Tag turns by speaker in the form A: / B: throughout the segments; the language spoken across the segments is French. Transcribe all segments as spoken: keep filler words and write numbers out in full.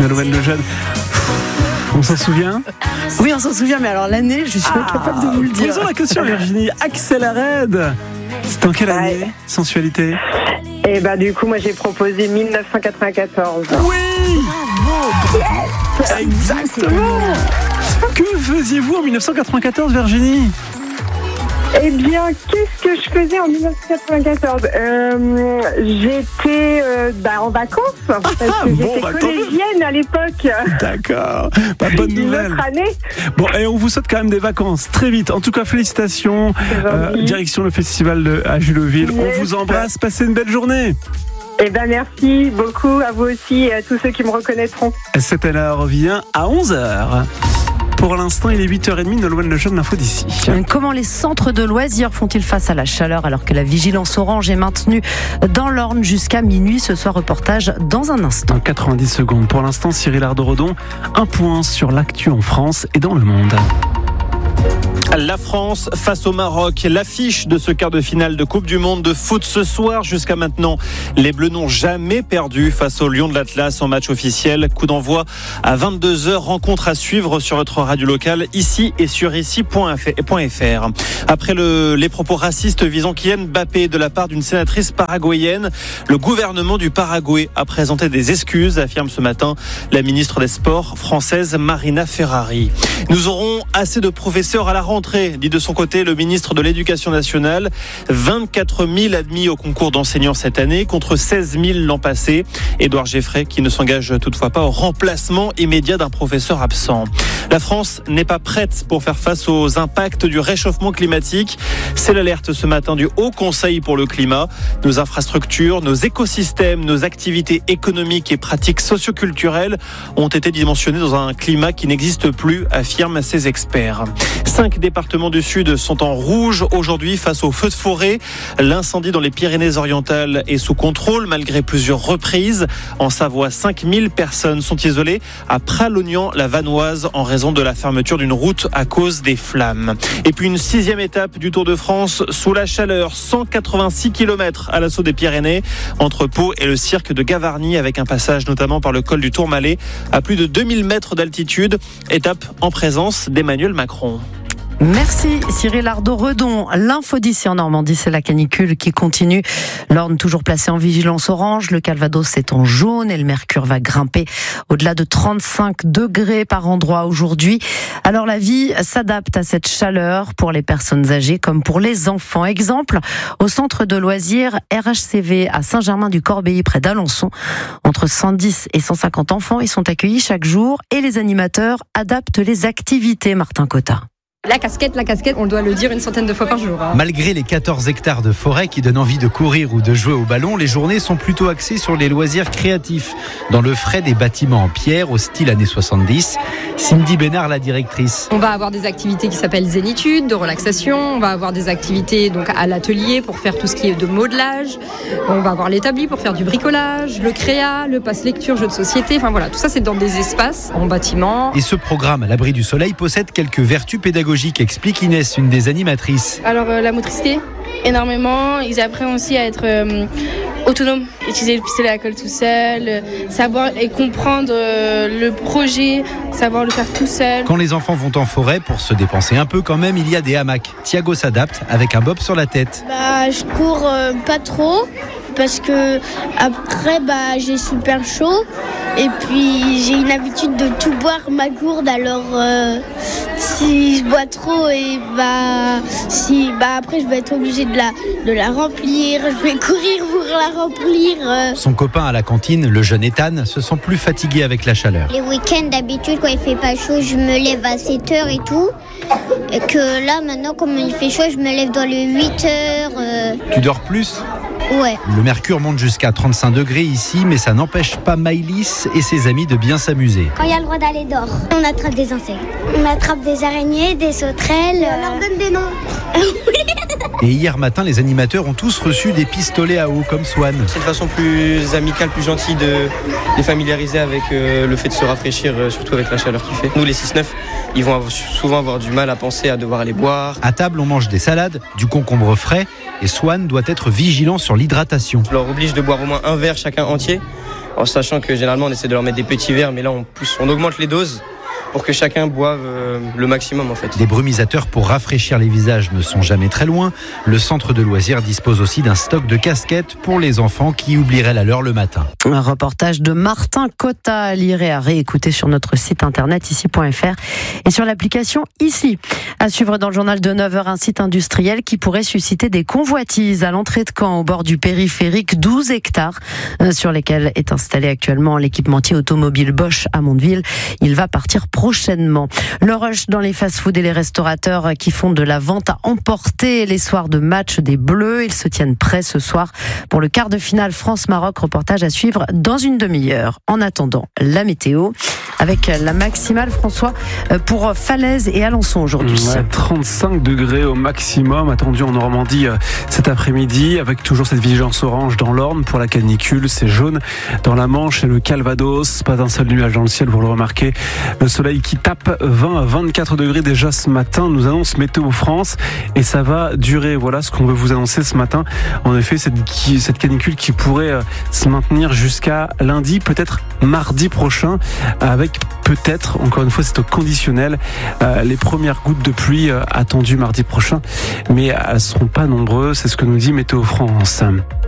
A: Nolwenn Lejeune. On s'en souvient ?
B: Oui, on s'en souvient, mais alors l'année, je suis ah, incapable de vous le dire.
A: Posons la question, Virginie. Accelerate. C'est en quelle année, ouais. Sensualité ?
C: Et bah du coup, moi j'ai proposé dix-neuf cent quatre-vingt-quatorze.
A: Oui. Yes. Exactement. Que faisiez-vous en dix-neuf cent quatre-vingt-quatorze, Virginie ?
C: Eh bien, qu'est-ce que je faisais en dix-neuf cent quatre-vingt-quatorze ? euh, J'étais euh, bah, en vacances, parce que ah, j'étais bon, bah, collégienne à l'époque.
A: D'accord, bah, bonne nouvelle.
C: Année.
A: Bon, et on vous souhaite quand même des vacances très vite. En tout cas, félicitations. Euh, direction le festival de, à Julleville. Yes. On vous embrasse, passez une belle journée.
C: Eh bien, merci beaucoup à vous aussi et à tous ceux qui me reconnaîtront.
A: Cette heure revient à onze heures. Pour l'instant, il est huit heures trente, Nolwenn Lejeune, l'info d'ici.
B: Comment les centres de loisirs font-ils face à la chaleur alors que la vigilance orange est maintenue dans l'Orne jusqu'à minuit? Ce soir, reportage dans un instant.
A: Dans quatre-vingt-dix secondes. Pour l'instant, Cyril Ardo-Redon, un point sur l'actu en France et dans le monde.
D: La France face au Maroc, l'affiche de ce quart de finale de Coupe du Monde de foot ce soir. Jusqu'à maintenant, les Bleus n'ont jamais perdu face aux Lions de l'Atlas en match officiel. Coup d'envoi à vingt-deux heures, rencontre à suivre sur votre radio locale, ici et sur ici point f r. Après le, les propos racistes visant Kylian Mbappé de la part d'une sénatrice paraguayenne, le gouvernement du Paraguay a présenté des excuses, affirme ce matin la ministre des Sports française Marina Ferrari. Nous aurons assez de professeurs à la rentrée, dit de son côté le ministre de l'Éducation nationale. vingt-quatre mille admis au concours d'enseignants cette année contre seize mille l'an passé. Édouard Geffray qui ne s'engage toutefois pas au remplacement immédiat d'un professeur absent. La France n'est pas prête pour faire face aux impacts du réchauffement climatique. C'est l'alerte ce matin du Haut Conseil pour le climat. Nos infrastructures, nos écosystèmes, nos activités économiques et pratiques socioculturelles ont été dimensionnés dans un climat qui n'existe plus, affirment ces experts. Cinq départements du Sud sont en rouge aujourd'hui face aux feux de forêt. L'incendie dans les Pyrénées-Orientales est sous contrôle malgré plusieurs reprises. En Savoie, cinq mille personnes sont isolées à Pralognan-la-Vanoise en raison de la fermeture d'une route à cause des flammes. Et puis une sixième étape du Tour de France sous la chaleur, cent quatre-vingt-six kilomètres à l'assaut des Pyrénées entre Pau et le cirque de Gavarnie avec un passage notamment par le col du Tourmalet à plus de deux mille mètres d'altitude. Étape en présence d'Emmanuel Macron.
B: Merci Cyril Ardo-Redon. L'info d'ici en Normandie, c'est la canicule qui continue. L'Orne toujours placée en vigilance orange. Le Calvados est en jaune et le mercure va grimper au-delà de trente-cinq degrés par endroit aujourd'hui. Alors la vie s'adapte à cette chaleur pour les personnes âgées comme pour les enfants. Exemple, au centre de loisirs R H C V à Saint-Germain-du-Corbéis près d'Alençon. Entre cent dix et cent cinquante enfants y sont accueillis chaque jour et les animateurs adaptent les activités. Martin Cotta.
E: La casquette, la casquette, on doit le dire une centaine de fois par jour. Hein.
F: Malgré les quatorze hectares de forêt qui donnent envie de courir ou de jouer au ballon, les journées sont plutôt axées sur les loisirs créatifs, dans le frais des bâtiments en pierre au style années soixante-dix. Cindy Bénard, la directrice.
E: On va avoir des activités qui s'appellent zénitude, de relaxation. On va avoir des activités donc à l'atelier pour faire tout ce qui est de modelage. On va avoir l'établi pour faire du bricolage, le créa, le passe-lecture, jeux de société. Enfin voilà, tout ça c'est dans des espaces en bâtiment.
F: Et ce programme à l'abri du soleil possède quelques vertus pédagogiques, explique Inès, une des animatrices.
G: Alors euh, la motricité, énormément. Ils apprennent aussi à être euh, autonomes, utiliser le pistolet à colle tout seul, euh, savoir et comprendre euh, le projet, savoir le faire tout seul.
F: Quand les enfants vont en forêt, pour se dépenser un peu quand même, il y a des hamacs. Thiago s'adapte avec un bob sur la tête.
H: Bah, je cours euh, pas trop. Parce que après bah j'ai super chaud et puis j'ai une habitude de tout boire ma gourde, alors euh, si je bois trop et bah si bah après je vais être obligée de la de la remplir, je vais courir pour la remplir. Euh.
F: Son copain à la cantine, le jeune Ethan, se sent plus fatigué avec la chaleur.
H: Les week-ends d'habitude quand il fait pas chaud, je me lève à sept heures et tout. Et que là maintenant comme il fait chaud, je me lève dans les huit heures. Euh...
F: Tu dors plus ?
H: Ouais.
F: Le mercure monte jusqu'à trente-cinq degrés ici, mais ça n'empêche pas Maïlis et ses amis de bien s'amuser.
H: Quand il y a le droit d'aller dehors, on attrape des insectes. On attrape des araignées, des sauterelles. On leur donne des noms.
F: Et hier matin, les animateurs ont tous reçu des pistolets à eau comme Swan.
I: C'est une façon plus amicale, plus gentille de les familiariser avec euh, le fait de se rafraîchir, euh, surtout avec la chaleur qu'il fait. Nous, les six neuf, ils vont avoir, souvent avoir du mal à penser à devoir aller boire.
F: À table, on mange des salades, du concombre frais et Swan doit être vigilant sur l'hydratation.
I: Je leur oblige de boire au moins un verre chacun entier. en sachant que généralement on essaie de leur mettre des petits verres, mais là on, pousse, on augmente les doses pour que chacun boive euh, le maximum en fait.
F: Des brumisateurs pour rafraîchir les visages ne sont jamais très loin. Le centre de loisirs dispose aussi d'un stock de casquettes pour les enfants qui oublieraient la leur le matin.
B: Un reportage de Martin Cotta à lire et à réécouter sur notre site internet ici point f r et sur l'application Ici. À suivre dans le journal de neuf heures, un site industriel qui pourrait susciter des convoitises à l'entrée de Caen au bord du périphérique, douze hectares sur lesquels est installé actuellement l'équipementier automobile Bosch à Mondeville. Il va partir prochainement. Le rush dans les fast-foods et les restaurateurs qui font de la vente à emporter les soirs de match des Bleus. Ils se tiennent prêts ce soir pour le quart de finale France-Maroc. Reportage à suivre dans une demi-heure. En attendant, la météo avec la maximale, François, pour Falaise et Alençon aujourd'hui.
A: Ouais, trente-cinq degrés au maximum attendu en Normandie cet après-midi, avec toujours cette vigilance orange dans l'Orne pour la canicule. C'est jaune dans la Manche et le Calvados. Pas un seul nuage dans le ciel, vous le remarquez. Le soleil qui tape vingt à vingt-quatre degrés déjà ce matin, nous annonce Météo France, et ça va durer. Voilà ce qu'on veut vous annoncer ce matin. En effet, cette, cette canicule qui pourrait se maintenir jusqu'à lundi, peut-être mardi prochain, avec peut-être, encore une fois, c'est au conditionnel, euh, les premières gouttes de pluie euh, attendues mardi prochain, mais elles ne seront pas nombreuses, c'est ce que nous dit Météo France.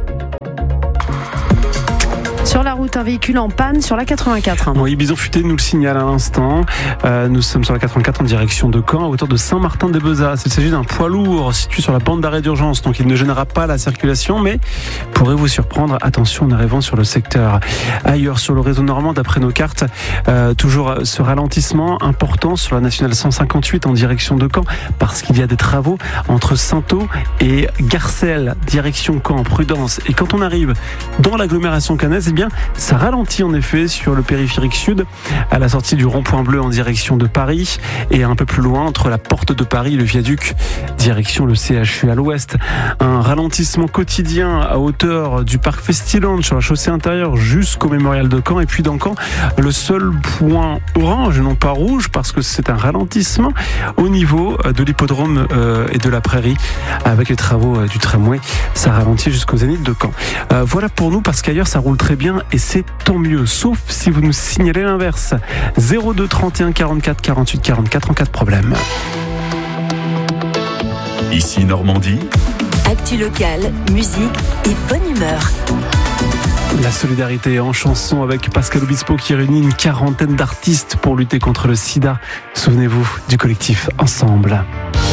B: Sur la route, un véhicule en panne sur la quatre-vingt-quatre.
A: Oui, Bison Futé nous le signale à l'instant. Euh, nous sommes sur la quatre-vingt-quatre en direction de Caen, à hauteur de Saint-Martin-des-Bezas. Il s'agit d'un poids lourd situé sur la bande d'arrêt d'urgence, donc il ne gênera pas la circulation, mais pourrait vous surprendre. Attention en arrivant sur le secteur. Ailleurs, sur le réseau normand, d'après nos cartes, euh, toujours ce ralentissement important sur la nationale cent cinquante-huit en direction de Caen, parce qu'il y a des travaux entre Sainteau et Garcelles, direction Caen, prudence. Et quand on arrive dans l'agglomération caennaise, eh bien, ça ralentit en effet sur le périphérique sud, à la sortie du rond-point bleu en direction de Paris, et un peu plus loin entre la porte de Paris et le viaduc, direction le C H U à l'ouest. Un ralentissement quotidien à hauteur du parc Festiland sur la chaussée intérieure jusqu'au mémorial de Caen. Et puis dans Caen, le seul point orange, non pas rouge, parce que c'est un ralentissement au niveau de l'hippodrome et de la prairie, avec les travaux du tramway. Ça ralentit jusqu'au zénith de Caen. Euh, voilà pour nous, parce qu'ailleurs ça roule très bien, et c'est tant mieux, sauf si vous nous signalez l'inverse. zéro deux trente et un quarante-quatre quarante-huit quarante-quatre en cas de problème.
J: Ici Normandie.
K: Actu locale, musique et bonne humeur.
A: La solidarité en chanson avec Pascal Obispo qui réunit une quarantaine d'artistes pour lutter contre le sida. Souvenez-vous du collectif Ensemble.